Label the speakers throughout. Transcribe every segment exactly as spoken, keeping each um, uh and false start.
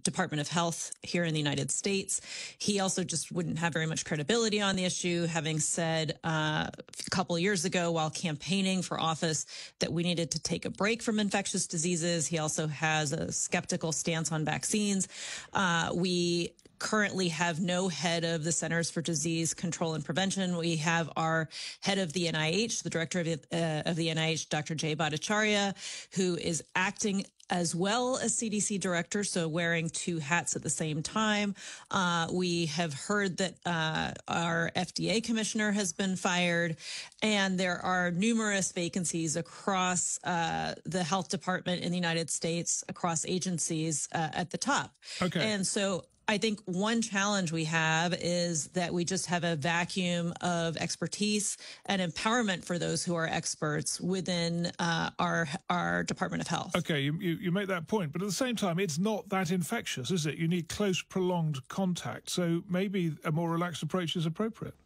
Speaker 1: Department of Health here in the United States. He also just wouldn't have very much credibility on the issue, having said uh, a couple of years ago while campaigning for office that we needed to take a break from infectious diseases. He also has a skeptical stance on vaccines. Uh, we currently have no head of the Centers for Disease Control and Prevention. We have our head of the N I H, the director of the, uh, of the N I H, Doctor Jay Bhattacharya, who is acting as well as C D C director, so wearing two hats at the same time. Uh, we have heard that uh, our F D A commissioner has been fired, and there are numerous vacancies across uh, the health department in the United States, across agencies uh, at the top.
Speaker 2: Okay.
Speaker 1: And so I think one challenge we have is that we just have a vacuum of expertise and empowerment for those who are experts within uh, our our Department of Health.
Speaker 2: Okay, you, you, you make that point, but at the same time, it's not that infectious, is it? You need close, prolonged contact, so maybe a more relaxed approach is appropriate.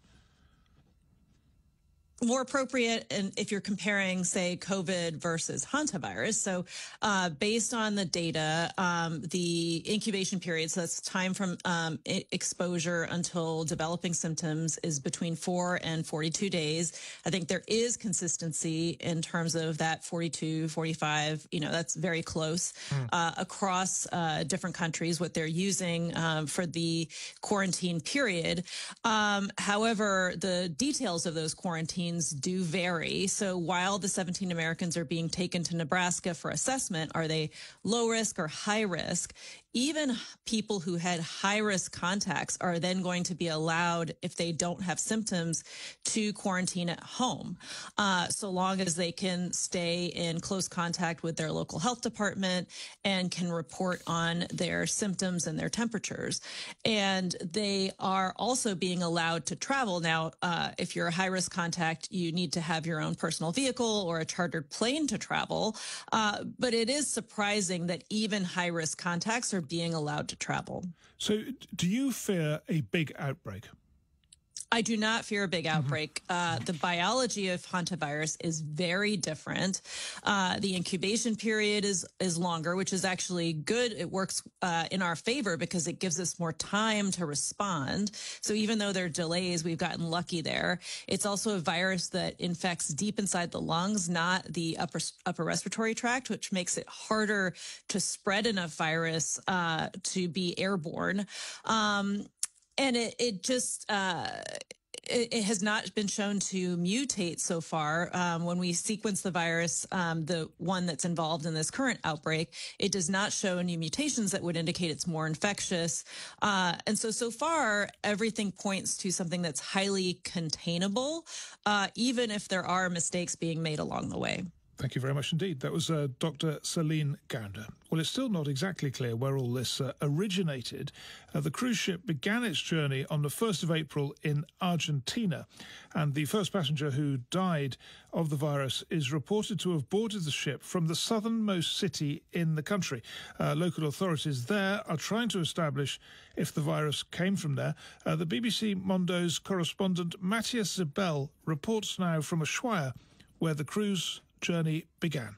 Speaker 1: More appropriate, and if you're comparing, say, COVID versus hantavirus. So uh, based on the data, um, the incubation period, so that's time from um, exposure until developing symptoms, is between four and forty-two days. I think there is consistency in terms of that forty-two, forty-five, you know, that's very close mm. uh, across uh, different countries, what they're using um, for the quarantine period. Um, however, the details of those quarantines do vary. So while the seventeen Americans are being taken to Nebraska for assessment, are they low risk or high risk? Even people who had high-risk contacts are then going to be allowed, if they don't have symptoms, to quarantine at home, uh, so long as they can stay in close contact with their local health department and can report on their symptoms and their temperatures. And they are also being allowed to travel. Now, uh, if you're a high-risk contact, you need to have your own personal vehicle or a chartered plane to travel. Uh, but it is surprising that even high-risk contacts are being allowed to travel. So
Speaker 2: do you fear a big outbreak?
Speaker 1: I do not fear a big outbreak. Uh, the biology of hantavirus is very different. Uh, the incubation period is is longer, which is actually good. It works uh, in our favor because it gives us more time to respond. So even though there are delays, we've gotten lucky there. It's also a virus that infects deep inside the lungs, not the upper upper respiratory tract, which makes it harder to spread enough virus uh, to be airborne. Um, And it, it just, uh, it, it has not been shown to mutate so far. Um, when we sequence the virus, um, the one that's involved in this current outbreak, it does not show any mutations that would indicate it's more infectious. Uh, and so, so far, everything points to something that's highly containable, uh, even if there are mistakes being made along the way.
Speaker 2: Thank you very much indeed. That was uh, Doctor Celine Gounder. Well, it's still not exactly clear where all this uh, originated. Uh, the cruise ship began its journey on the first of April in Argentina, and the first passenger who died of the virus is reported to have boarded the ship from the southernmost city in the country. Uh, local authorities there are trying to establish if the virus came from there. Uh, the B B C Mondo's correspondent Matthias Zabel reports now from Ushuaia, where the cruise journey began.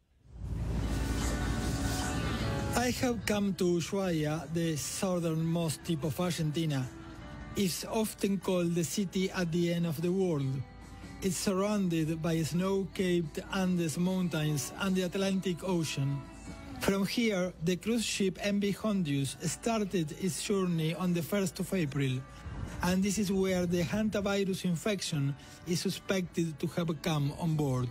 Speaker 3: I have come to Ushuaia, the southernmost tip of Argentina. It's often called the city at the end of the world. It's surrounded by snow-capped Andes mountains and the Atlantic Ocean. From here, the cruise ship M V Hondius started its journey on the first of April, and this is where the hantavirus infection is suspected to have come on board.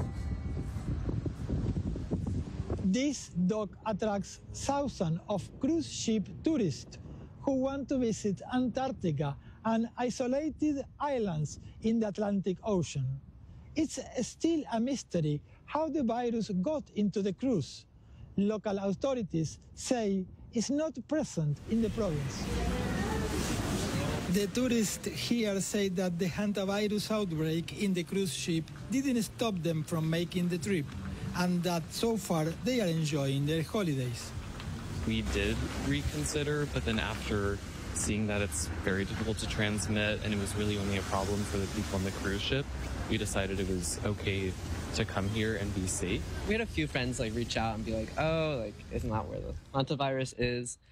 Speaker 3: This dock attracts thousands of cruise ship tourists who want to visit Antarctica and isolated islands in the Atlantic Ocean. It's still a mystery how the virus got into the cruise. Local authorities say it's not present in the province. The tourists here say that the hantavirus outbreak in the cruise ship didn't stop them from making the trip, and that so far they are enjoying their holidays.
Speaker 4: We did reconsider, but then after seeing that it's very difficult to transmit and it was really only a problem for the people on the cruise ship, we decided it was okay to come here and be safe.
Speaker 5: We had a few friends like reach out and be like, oh, like, isn't that where the hantavirus is?